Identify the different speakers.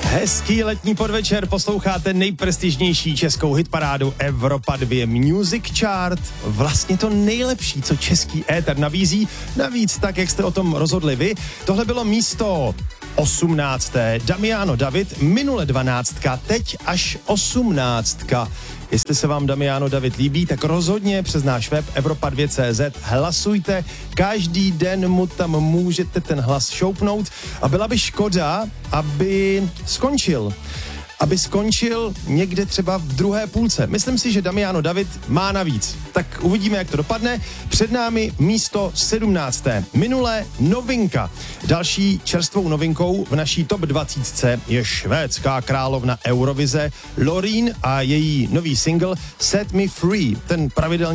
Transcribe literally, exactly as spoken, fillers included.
Speaker 1: Hezký letní podvečer, posloucháte nejprestižnější českou hitparádu Evropa dva Music Chart. Vlastně to nejlepší, co český éter nabízí, navíc tak, jak jste o tom rozhodli vy. Tohle bylo místo osmnácté. Damiano David, minule dvanáctka, teď až osmnáctka. Jestli se vám Damiano David líbí, tak rozhodně přes náš web Evropa dva tečka cé zet hlasujte. Každý den mu tam můžete ten hlas šoupnout a byla by škoda, aby skončil. Aby skončil někde třeba v druhé půlce. Myslím si, že Damiano David má navíc. Tak uvidíme, jak to dopadne. Před námi místo sedmnácté. Minulé novinka. Další čerstvou novinkou v naší top dvacítce je švédská královna Eurovize Loreen a její nový single Set Me Free. Ten pravidelně